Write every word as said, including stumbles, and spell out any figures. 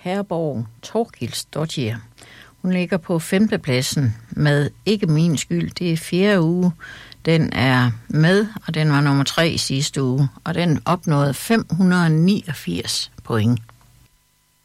Herborg Torkilsdottir. Hun ligger på femtepladsen med Ikke min skyld. Det er fjerde uge. Den er med, og den var nummer tre sidste uge, og den opnåede fem hundrede niogfirs point.